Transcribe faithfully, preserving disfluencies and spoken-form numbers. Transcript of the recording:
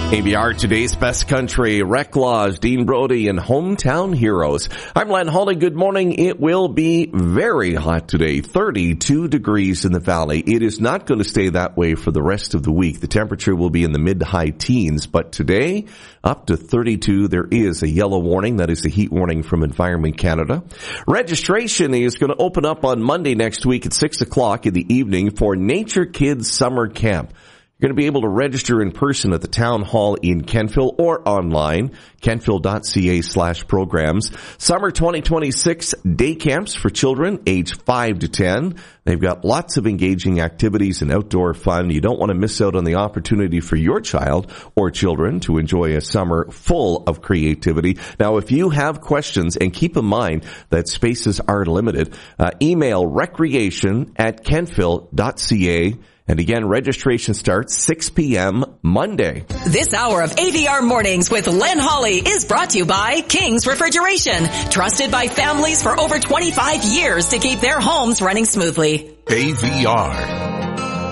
A B R, today's best country, Rec Laws, Dean Brody, and Hometown Heroes. I'm Len Hawley. Good morning. It will be very hot today, thirty-two degrees in the valley. It is not going to stay that way for the rest of the week. The temperature will be in the mid to high teens, but today, up to thirty-two. There is a yellow warning. That is the heat warning from Environment Canada. Registration is going to open up on Monday next week at six o'clock in the evening for Nature Kids Summer Camp. You're going to be able to register in person at the town hall in Kentville or online, kentville.ca slash programs. Summer twenty twenty-six day camps for children age five to ten. They've got lots of engaging activities and outdoor fun. You don't want to miss out on the opportunity for your child or children to enjoy a summer full of creativity. Now, if you have questions, and keep in mind that spaces are limited, uh, email recreation at kentville.ca. And again, registration starts six p.m. Monday. This hour of A V R Mornings with Len Hawley is brought to you by King's Refrigeration. Trusted by families for over twenty-five years to keep their homes running smoothly. A V R.